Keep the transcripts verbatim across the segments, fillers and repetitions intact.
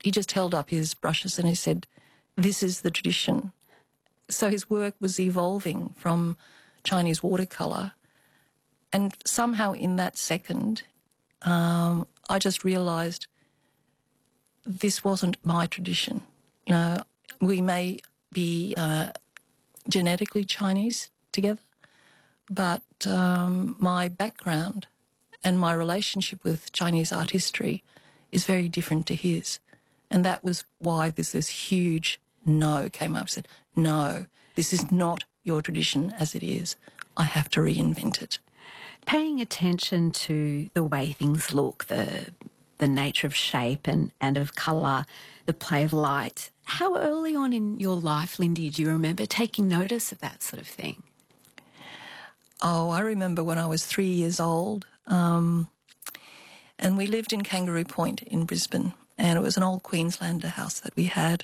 he just held up his brushes and he said, "This is the tradition." So his work was evolving from Chinese watercolour, and somehow in that second, um, I just realised this wasn't my tradition. You know, we may be uh, genetically Chinese together, but um, my background and my relationship with Chinese art history is very different to his. And that was why this, this huge no came up. I said, no, this is not your tradition as it is. I have to reinvent it. Paying attention to the way things look, the the nature of shape and, and of colour, the play of light. How early on in your life, Lindy, do you remember taking notice of that sort of thing? Oh, I remember when I was three years old, um, and we lived in Kangaroo Point in Brisbane, and it was an old Queenslander house that we had.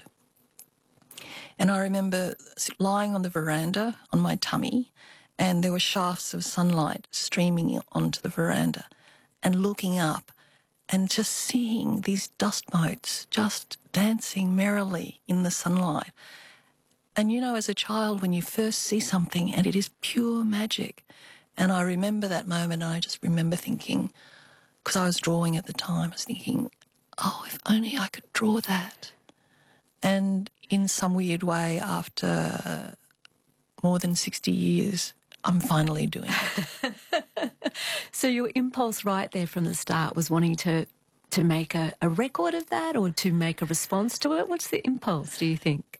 And I remember lying on the veranda on my tummy, and there were shafts of sunlight streaming onto the veranda, and looking up and just seeing these dust motes just dancing merrily in the sunlight. And, you know, as a child, when you first see something and it is pure magic, and I remember that moment, and I just remember thinking, because I was drawing at the time, I was thinking, oh, if only I could draw that. And in some weird way, after more than sixty years, I'm finally doing it. So your impulse right there from the start was wanting to, to make a, a record of that or to make a response to it? What's the impulse, do you think?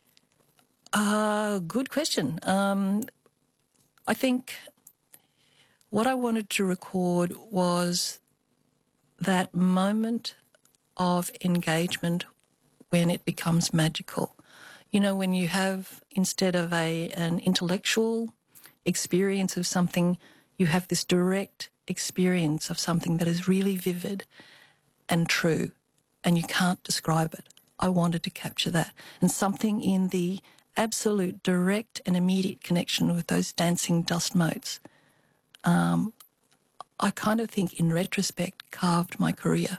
Uh, good question. Um, I think what I wanted to record was that moment of engagement when it becomes magical. You know, when you have, instead of a an intellectual experience of something, you have this direct experience of something that is really vivid and true, and you can't describe it. I wanted to capture that. And something in the absolute direct and immediate connection with those dancing dust motes, um, I kind of think in retrospect carved my career.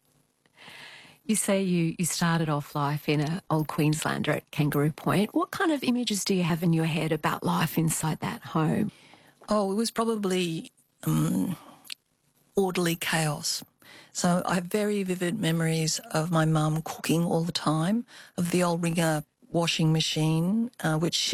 You say you, you started off life in an old Queenslander at Kangaroo Point. What kind of images do you have in your head about life inside that home? Oh, it was probably um, orderly chaos. So I have very vivid memories of my mum cooking all the time, of the old Ringer washing machine, uh, which she